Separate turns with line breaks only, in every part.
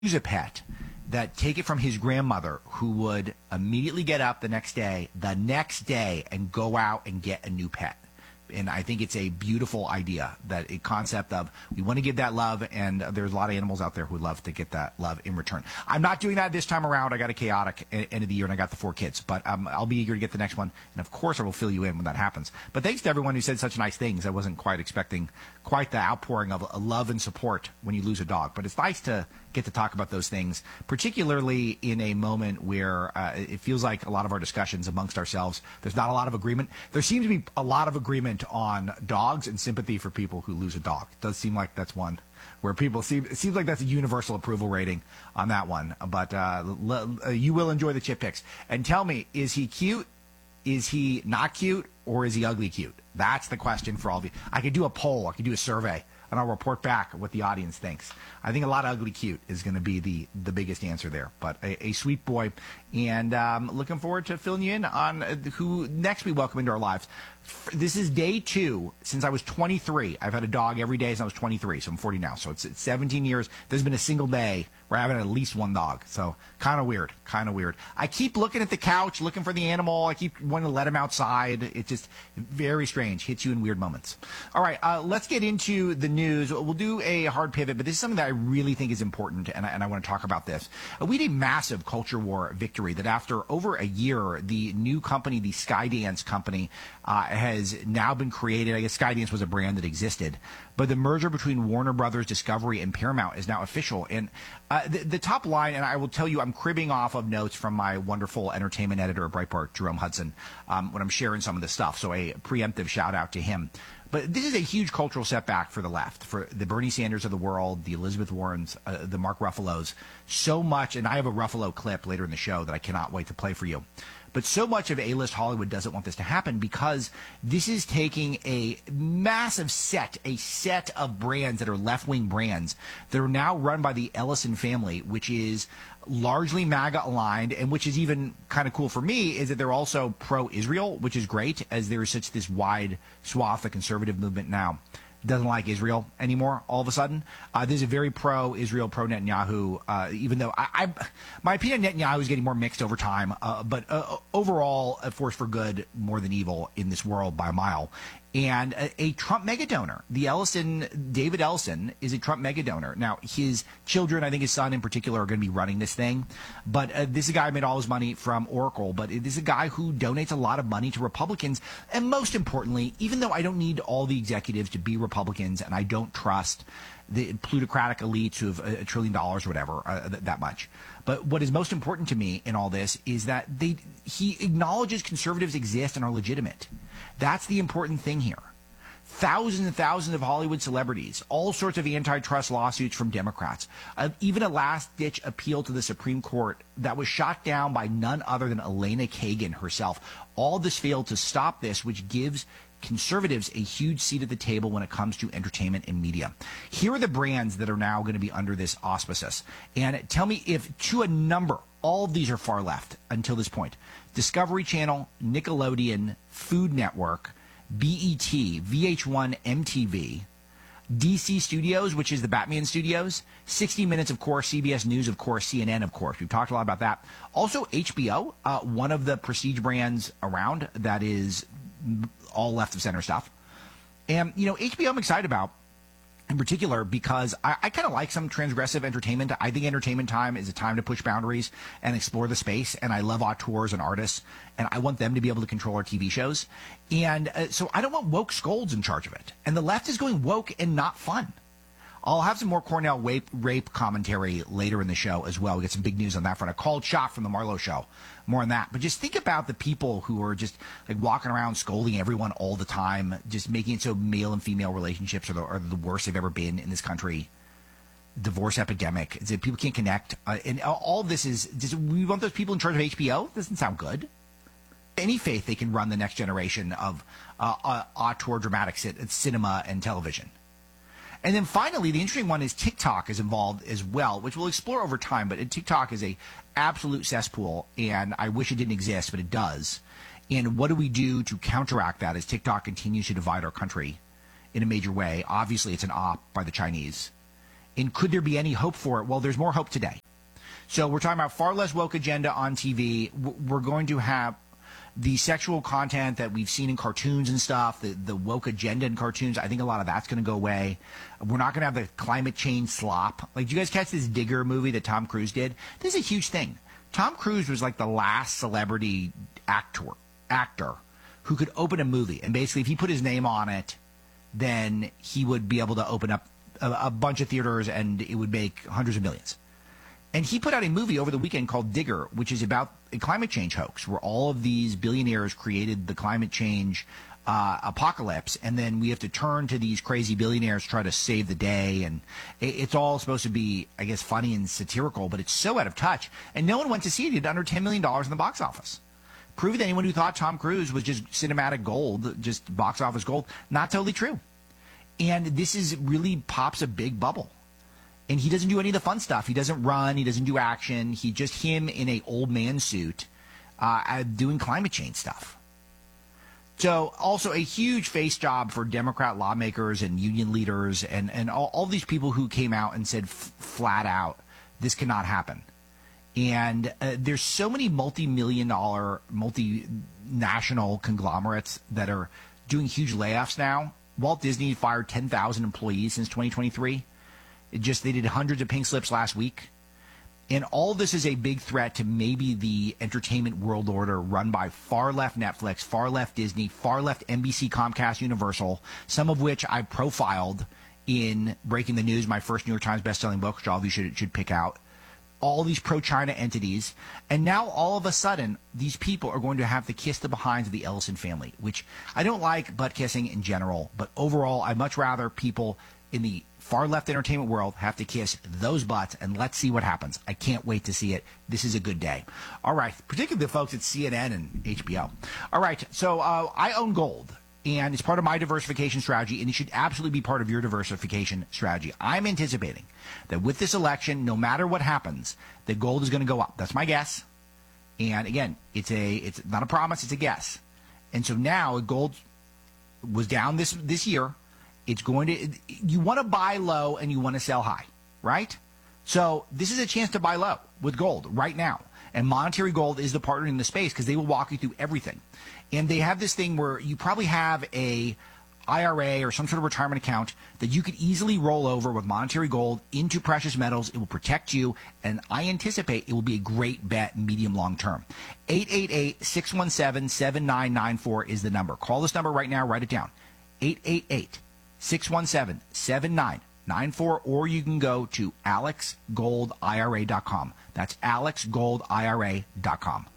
lose a pet, that take it from his grandmother, who would immediately get up the next day, and go out and get a new pet. And I think it's a beautiful idea, that a concept of we want to give that love, and there's a lot of animals out there who would love to get that love in return. I'm not doing that this time around. I got a chaotic end of the year, and I got the 4 kids. But I'll be eager to get the next one, and of course I will fill you in when that happens. But thanks to everyone who said such nice things. I wasn't quite expecting quite the outpouring of love and support when you lose a dog. But it's nice to get to talk about those things, particularly in a moment where it feels like a lot of our discussions amongst ourselves, there's not a lot of agreement. There seems to be a lot of agreement on dogs and sympathy for people who lose a dog. It does seem like that's one where people it seems like that's a universal approval rating on that one. But you will enjoy the chip picks. And tell me, is he cute? Is he not cute? Or is he ugly cute? That's the question for all of you. I could do a poll. I could do a survey, and I'll report back what the audience thinks. I think a lot of ugly cute is going to be the biggest answer there. But a sweet boy, and looking forward to filling you in on who next we welcome into our lives. This is day 2 since I was 23. I've had a dog every day since I was 23, so I'm 40 now. So it's 17 years. There's been a single day where I haven't had at least one dog. So kind of weird. I keep looking at the couch, looking for the animal. I keep wanting to let him outside. It's just very strange. Hits you in weird moments. All right, let's get into the news. We'll do a hard pivot, but this is something that I really think is important, and I want to talk about this. We had a massive culture war victory that after over a year, the new company, the Skydance company, has now been created. I guess Skydance was a brand that existed, but the merger between Warner Brothers Discovery and Paramount is now official. And the top line, and I will tell you, I'm cribbing off of notes from my wonderful entertainment editor at Breitbart, Jerome Hudson, when I'm sharing some of this stuff. So a preemptive shout out to him. But this is a huge cultural setback for the left, for the Bernie Sanders of the world, the Elizabeth Warrens, the Mark Ruffalos. So much, and I have a Ruffalo clip later in the show that I cannot wait to play for you. But so much of A-list Hollywood doesn't want this to happen because this is taking a massive set of brands that are left-wing brands that are now run by the Ellison family, which is largely MAGA aligned, and which is even kind of cool for me is that they're also pro-Israel, which is great, as there is such this wide swath of conservative movement now doesn't like Israel anymore all of a sudden. There's a very pro-Israel, pro-Netanyahu, even though my opinion on Netanyahu is getting more mixed over time, but overall a force for good more than evil in this world by a mile. And a Trump mega donor. David Ellison is a Trump mega donor. Now, his children, I think his son in particular, are going to be running this thing. But this is a guy who made all his money from Oracle. But this is a guy who donates a lot of money to Republicans. And most importantly, even though I don't need all the executives to be Republicans, and I don't trust the plutocratic elites who have $1 trillion or whatever, that much. But what is most important to me in all this is that he acknowledges conservatives exist and are legitimate. That's the important thing here. Thousands and thousands of Hollywood celebrities, all sorts of antitrust lawsuits from Democrats, even a last-ditch appeal to the Supreme Court that was shot down by none other than Elena Kagan herself. All this failed to stop this, which gives conservatives a huge seat at the table when it comes to entertainment and media. Here are the brands that are now going to be under this auspices. And tell me if, to a number, all of these are far left until this point. Discovery Channel, Nickelodeon, Food Network, BET, VH1, MTV, DC Studios, which is the Batman Studios, 60 Minutes, of course, CBS News, of course, CNN, of course. We've talked a lot about that. Also, HBO, one of the prestige brands around that is all left of center stuff. And, HBO I'm excited about in particular because I kind of like some transgressive entertainment. I think entertainment time is a time to push boundaries and explore the space. And I love auteurs and artists, and I want them to be able to control our TV shows. And so I don't want woke scolds in charge of it. And the left is going woke and not fun. I'll have some more Cornell rape commentary later in the show as well. We get some big news on that front. A called shot from the Marlowe show. More on that. But just think about the people who are just like walking around scolding everyone all the time, just making it so male and female relationships are the worst they've ever been in this country. Divorce epidemic. It's that people can't connect. And all of this is just, we want those people in charge of HBO? Doesn't sound good. Any faith they can run the next generation of auteur dramatic cinema and television. And then finally, the interesting one is TikTok is involved as well, which we'll explore over time. But TikTok is a absolute cesspool, and I wish it didn't exist, but it does. And what do we do to counteract that as TikTok continues to divide our country in a major way? Obviously, it's an op by the Chinese. And could there be any hope for it? Well, there's more hope today. So we're talking about far less woke agenda on TV. We're going to have the sexual content that we've seen in cartoons and stuff, the woke agenda in cartoons. I think a lot of that's going to go away. We're not going to have the climate change slop. Like, did you guys catch this Digger movie that Tom Cruise did? This is a huge thing. Tom Cruise was like the last celebrity actor who could open a movie. And basically, if he put his name on it, then he would be able to open up a bunch of theaters and it would make hundreds of millions. And he put out a movie over the weekend called Digger, which is about a climate change hoax where all of these billionaires created the climate change apocalypse, and then we have to turn to these crazy billionaires to try to save the day. And it's all supposed to be, I guess, funny and satirical, but it's so out of touch. And no one went to see it. It did under $10 million in the box office. Proving that anyone who thought Tom Cruise was just cinematic gold, just box office gold, not totally true. And this is really pops a big bubble. And he doesn't do any of the fun stuff. He doesn't run. He doesn't do action. He just him in a old man suit doing climate change stuff. So also a huge face job for Democrat lawmakers and union leaders and all these people who came out and said flat out, this cannot happen. And there's so many multi-million-dollar, multinational conglomerates that are doing huge layoffs now. Walt Disney fired 10,000 employees since 2023. They did hundreds of pink slips last week. And all this is a big threat to maybe the entertainment world order run by far-left Netflix, far-left Disney, far-left NBC, Comcast, Universal, some of which I profiled in Breaking the News, my first New York Times bestselling book, which all of you should pick out. All these pro-China entities. And now all of a sudden, these people are going to have to kiss the behinds of the Ellison family, which I don't like butt kissing in general. But overall, I'd much rather people in the far-left entertainment world have to kiss those butts, and let's see what happens. I can't wait to see it. This is a good day. All right, particularly the folks at CNN and HBO. All right, so I own gold, and it's part of my diversification strategy, and it should absolutely be part of your diversification strategy. I'm anticipating that with this election, no matter what happens, that gold is going to go up. That's my guess. And again, it's not a promise, it's a guess. And so now gold was down this year. It's going to, you want to buy low and you want to sell high, right? So this is a chance to buy low with gold right now. And Monetary Gold is the partner in the space because they will walk you through everything. And they have this thing where you probably have a IRA or some sort of retirement account that you could easily roll over with Monetary Gold into precious metals. It will protect you, and I anticipate it will be a great bet medium long term. 888-617-7994 is the number. Call this number right now. Write it down. 888-617-7994, or you can go to alexgoldira.com. That's alexgoldira.com.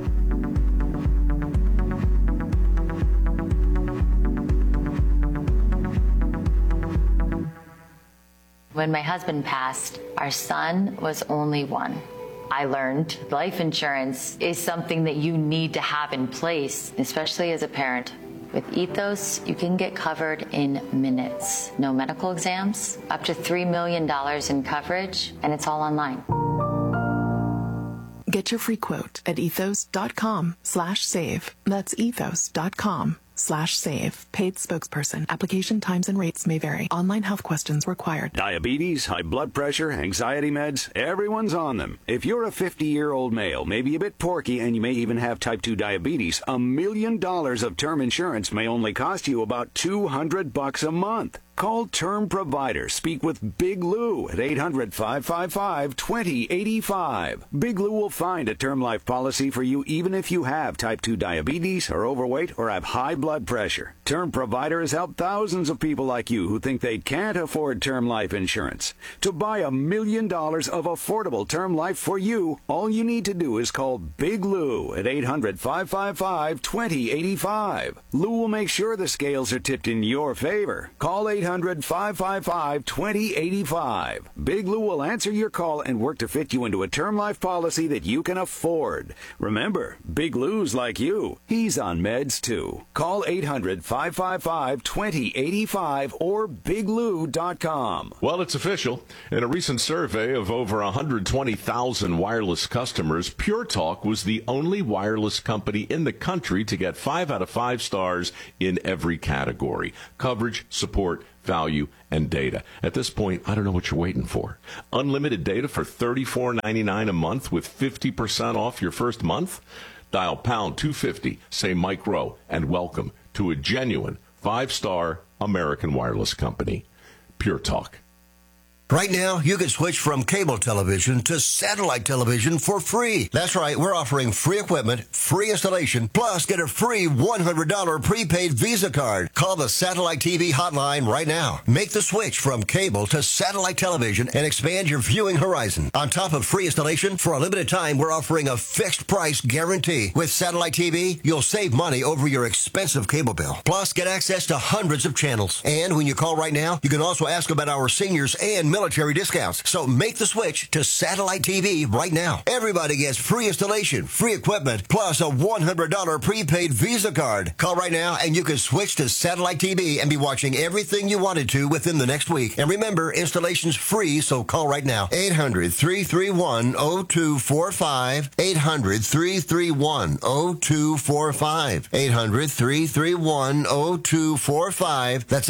When my husband passed, our son was only one. I learned life insurance is something that you need to have in place, especially as a parent. With Ethos, you can get covered in minutes. No medical exams, up to $3 million in coverage, and it's all online.
Get your free quote at ethos.com/save. That's ethos.com/save. Paid spokesperson. Application times and rates may vary. Online health questions required.
Diabetes, high blood pressure, anxiety meds, everyone's on them. If you're a 50-year-old male, maybe a bit porky, and you may even have type 2 diabetes, $1 million of term insurance may only cost you about $200 a month. Call Term Provider. Speak with Big Lou at 800-555-2085. Big Lou will find a term life policy for you even if you have type 2 diabetes, are overweight, or have high blood pressure. Term Provider has helped thousands of people like you who think they can't afford term life insurance. To buy $1 million of affordable term life for you, all you need to do is call Big Lou at 800-555-2085. Lou will make sure the scales are tipped in your favor. Call 800-555-2085. Big Lou will answer your call and work to fit you into a term life policy that you can afford. Remember, Big Lou's like you. He's on meds too. Call 800-555-2085 or biglou.com.
Well, it's official. In a recent survey of over 120,000 wireless customers, Pure Talk was the only wireless company in the country to get 5 out of 5 stars in every category: coverage, support, value, and data. At this point, I don't know what you're waiting for. Unlimited data for $34.99 a month with 50% off your first month? Dial pound 250, say Mike Rowe, and welcome to a genuine 5-star American wireless company. Pure Talk.
Right now, you can switch from cable television to satellite television for free. That's right. We're offering free equipment, free installation, plus get a free $100 prepaid Visa card. Call the Satellite TV hotline right now. Make the switch from cable to satellite television and expand your viewing horizon. On top of free installation, for a limited time, we're offering a fixed price guarantee. With Satellite TV, you'll save money over your expensive cable bill. Plus, get access to hundreds of channels. And when you call right now, you can also ask about our seniors and military discounts. So make the switch to Satellite TV right now. Everybody gets free installation, free equipment, plus a $100 prepaid Visa card. Call right now and you can switch to Satellite TV and be watching everything you wanted to within the next week. And remember, installation's free, so call right now. 800-331-0245. 800-331-0245. 800-331-0245. That's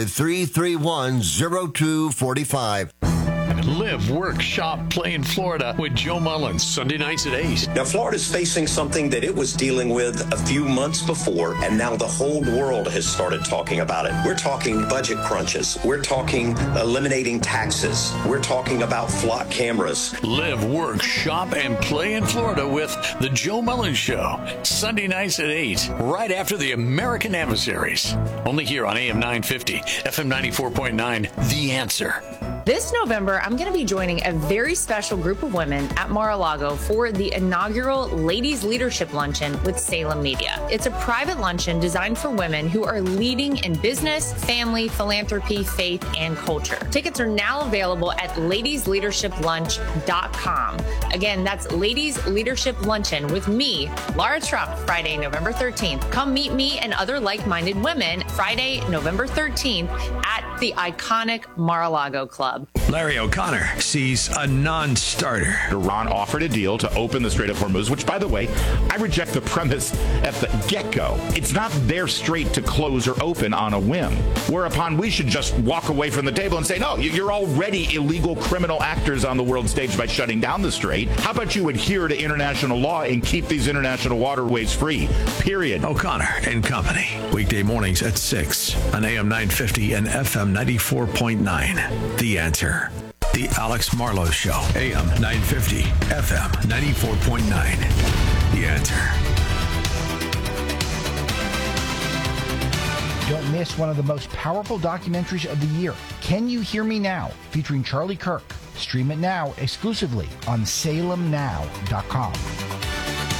800-331-0245.
Live, work, shop, play in Florida with Joe Mullins, Sunday nights at 8.
Now, Florida's facing something that it was dealing with a few months before, and now the whole world has started talking about it. We're talking budget crunches. We're talking eliminating taxes. We're talking about flock cameras.
Live, work, shop, and play in Florida with The Joe Mullins Show, Sunday nights at 8, right after the American Adversaries. Only here on AM 950, FM 94.9, The Answer.
This November, I'm going to be joining a very special group of women at Mar-a-Lago for the inaugural Ladies Leadership Luncheon with Salem Media. It's a private luncheon designed for women who are leading in business, family, philanthropy, faith, and culture. Tickets are now available at ladiesleadershiplunch.com. Again, that's Ladies Leadership Luncheon with me, Laura Trump, Friday, November 13th. Come meet me and other like-minded women Friday, November 13th at the iconic Mar-a-Lago Club.
Larry O'Connor sees a non-starter.
Iran offered a deal to open the Strait of Hormuz, which, by the way, I reject the premise at the get-go. It's not their strait to close or open on a whim, whereupon we should just walk away from the table and say, no, you're already illegal criminal actors on the world stage by shutting down the strait. How about you adhere to international law and keep these international waterways free, period.
O'Connor and Company. Weekday mornings at 6 on AM 950 and FM 94.9. The Answer. The Alex Marlowe Show. AM 950, FM 94.9. The Answer.
Don't miss one of the most powerful documentaries of the year, Can You Hear Me Now? Featuring Charlie Kirk. Stream it now exclusively on salemnow.com.